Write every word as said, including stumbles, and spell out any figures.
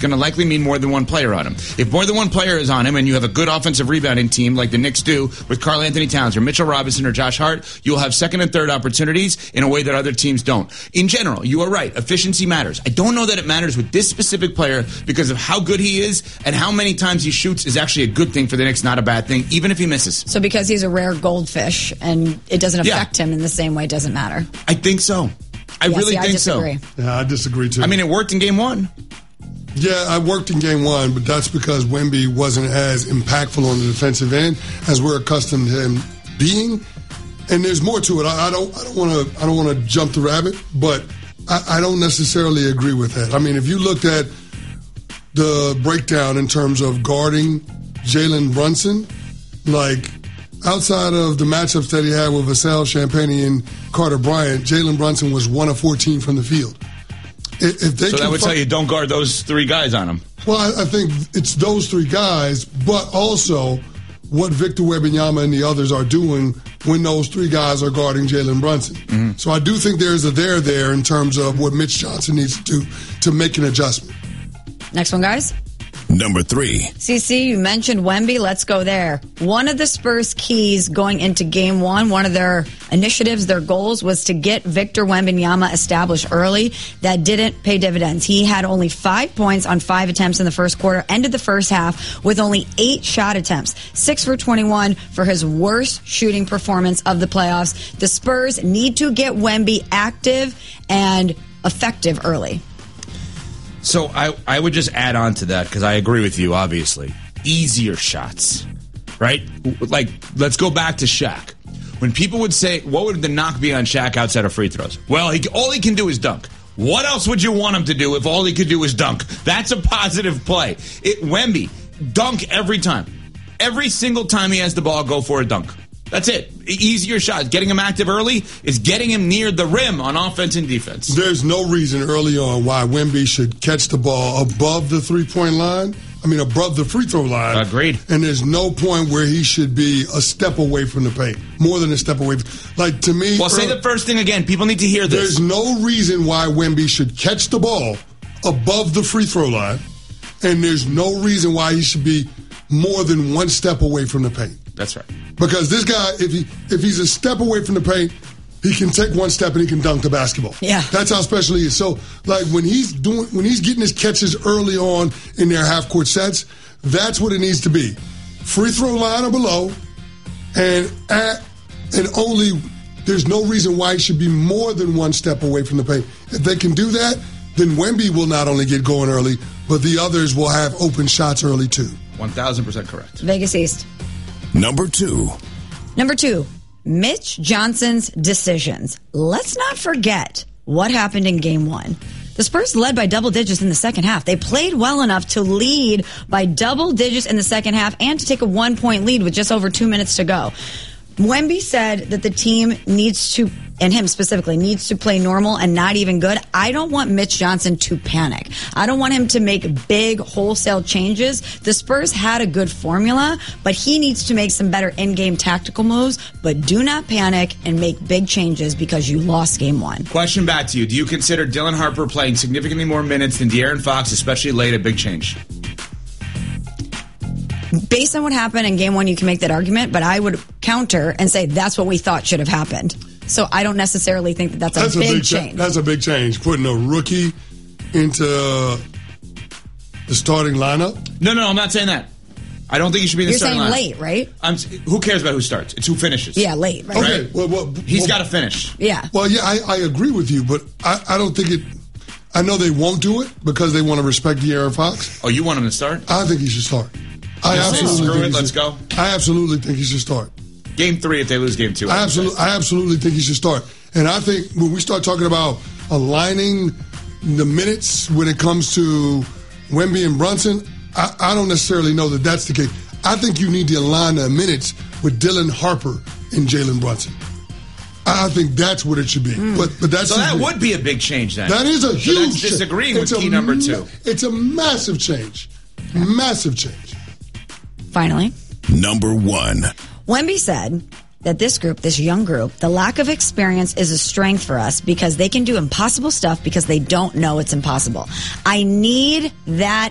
going to likely mean more than one player on him. If more than one player is on him and you have a good offensive rebounding team like the Knicks do with Karl Anthony Towns or Mitchell Robinson or Josh Hart, you'll have second and third opportunities in a way that other teams don't. In general, you are right. Efficiency matters. I don't know that it matters with this specific player because of how good he is and how many times he shoots is actually a good thing for the Knicks, not a bad thing, even if he misses. So because he's a rare goldfish and it doesn't affect Yeah. him in the same way, it doesn't matter. I think so. I Yeah, really see, I think so. disagree. Yeah, I disagree too. I mean, it worked in game one. Yeah, I worked in game one, but that's because Wemby wasn't as impactful on the defensive end as we're accustomed to him being. And there's more to it. I, I don't. I don't want to. I don't want to jump the rabbit, but I, I don't necessarily agree with that. I mean, if you looked at the breakdown in terms of guarding Jalen Brunson, like outside of the matchups that he had with Vassell Champagnie and Carter Bryant, Jalen Brunson was one of fourteen from the field. If, if they So can that would fu- tell you don't guard those three guys on him. Well, I, I think it's those three guys, but also what Victor Wembanyama and the others are doing when those three guys are guarding Jalen Brunson. Mm-hmm. So I do think there's a there there in terms of what Mitch Johnson needs to do to make an adjustment. Next one, guys. Number three. C C, you mentioned Wemby. Let's go there. One of the Spurs' keys going into game one, one of their initiatives, their goals, was to get Victor Wembanyama established early. That didn't pay dividends. He had only five points on five attempts in the first quarter, ended the first half with only eight shot attempts, six for twenty-one for his worst shooting performance of the playoffs. The Spurs need to get Wemby active and effective early. So I, I would just add on to that because I agree with you, obviously. Easier shots, right? Like, let's go back to Shaq. When people would say, what would the knock be on Shaq outside of free throws? Well, he, all he can do is dunk. What else would you want him to do if all he could do is dunk? That's a positive play. It, Wemby, dunk every time. Every single time he has the ball, go for a dunk. That's it. Easier shots. Getting him active early is getting him near the rim on offense and defense. There's no reason early on why Wemby should catch the ball above the three-point line. I mean, above the free throw line. Agreed. And there's no point where he should be a step away from the paint. More than a step away. Like, to me... Well, say early, the first thing again. People need to hear this. There's no reason why Wemby should catch the ball above the free throw line. And there's no reason why he should be more than one step away from the paint. That's right. Because this guy, if he if he's a step away from the paint, he can take one step and he can dunk the basketball. Yeah. That's how special he is. So, like, when he's doing, when he's getting his catches early on in their half-court sets, that's what it needs to be. Free throw line or below, and at, and only, there's no reason why he should be more than one step away from the paint. If they can do that, then Wemby will not only get going early, but the others will have open shots early too. one thousand percent correct. Vegas East. Number two. Number two, Mitch Johnson's decisions. Let's not forget what happened in game one. The Spurs led by double digits in the second half. They played well enough to lead by double digits in the second half and to take a one-point lead with just over two minutes to go. Wemby said that the team needs to, and him specifically, needs to play normal and not even good. I don't want Mitch Johnson to panic. I don't want him to make big wholesale changes. The Spurs had a good formula, but he needs to make some better in-game tactical moves. But do not panic and make big changes because you lost game one. Question back to you. Do you consider Dylan Harper playing significantly more minutes than De'Aaron Fox, especially late, a big change? Based on what happened in game one, you can make that argument, but I would counter and say that's what we thought should have happened. So I don't necessarily think that that's a That's big a big cha- change. That's a big change. Putting a rookie into the starting lineup. No, no, I'm not saying that. I don't think he should be in the You're starting saying lineup. late, right? I'm, who cares about who starts? It's who finishes. Yeah, late, right? Okay, Right. well, well, He's well, got to finish. Yeah. Well, yeah, I, I agree with you, but I, I don't think it. I know they won't do it because they want to respect De'Aaron Fox. Oh, you want him to start? I think he should start. I Just say, absolutely screw think it, he let's should- go. I absolutely think he should start. Game three if they lose game two. I absolutely, I absolutely think he should start. And I think when we start talking about aligning the minutes when it comes to Wemby and Brunson, I, I don't necessarily know that that's the case. I think you need to align the minutes with Dylan Harper and Jalen Brunson. I think that's what it should be. Mm. But but that's So that just- would be a big change then. that is a So huge. that's disagreeing it's with key a number ma- two. It's a massive change, massive change. Finally, Number one. Wemby said that this group, this young group, the lack of experience is a strength for us because they can do impossible stuff because they don't know it's impossible. I need that